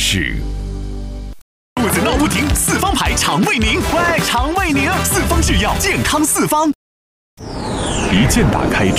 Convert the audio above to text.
事。肚子闹不停，四方牌肠胃宁，喂，肠胃宁，四方制药，健康四方。一键打开